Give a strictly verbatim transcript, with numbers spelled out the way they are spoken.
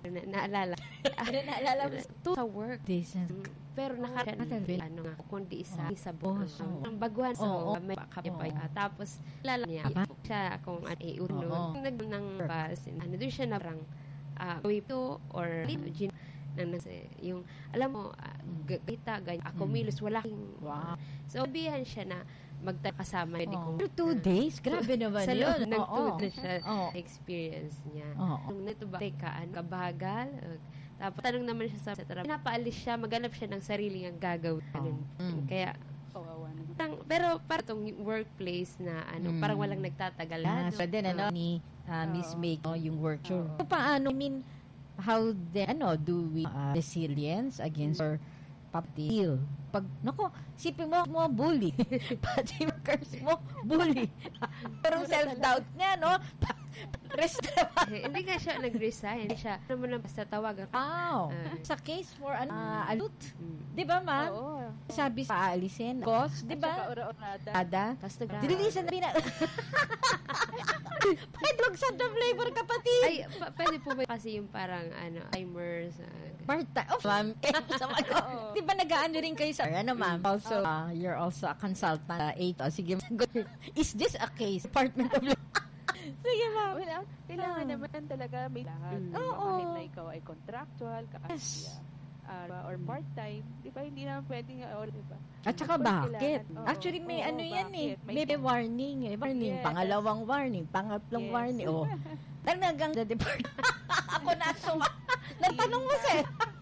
na, naalala. naalala mo to sa work. This is, pero nakaka- ano nga, kundi isa, isa bukas. Oh, so, ang baguhan sa oh, oh, may kapay. oh. Uh, tapos, lala niya, Aba? siya kung ano, eh, uno. Oh, oh. Nag ng bus, ano, doon siya na parang, uh, way to, or, gin, na nasa, yung, alam mo, uh, kita, ganyan, ako, mm. milos, wala king, wow. So, bihan siya na, magkakasama oh. kong for two days? Grabe naman sa yun. Sa loob, oh, na siya oh. experience niya. Oh. Nung natuba, teka, ano, kabagal? Uh, tapos, tanong naman siya sa trabaho. Pinapaalis siya, maghanap siya ng sarili ang gagawin. Oh. Mm. Kaya, kawawa naman. Tang, pero para itong workplace na, ano, mm. parang walang nagtatagal. Ah, so then, ano, ni uh, Miss May, oh, yung work. Sure. So, paano, I mean, how, the, ano, do we uh, resilience against our papil? Pag, nako, sipin mo, mo bully. Pati yung curse mo, bully. Pero self-doubt niya, no? Rest eh, hindi nga siya nag-resign. Hindi siya, ano mo lang basta tawagan. Wow. Uh, sa case for, ano, uh, alut. Mm. Di ba, ma'am? Oo. Sabi sa aalisin. Boss, di ba? At saka ura-urada. Ada. Tapos nag- Dililisan na pina... Pwede mag-send the flavor, kapatid. Ay, pa- pwede po ba kasi yung parang, ano, timers. Uh, Part-time. Oh, ma'am. Oh. Di ba nag-aano rin kayo sa... Ano, ma'am? Also, uh, you're also a consultant. Uh, eight. Oh, sige, is this a case? Department of Sige, ma'am. Well, uh, kailangan oh. naman talaga may lahat. Mm. Diba, Oo. kahit na ikaw ay contractual, kahit Yes. uh, or part-time, di ba, hindi naman pwedeng, or, di ba? At saka bakit? Kailangan, Actually, may oo, ano yan eh. bakit? May, may warning. Eh. Warning. Yes. Pangalawang warning. Pangatlong Yes. warning. Oh. Talagang the department. Ako na suwa. Nagtanong mo, sir.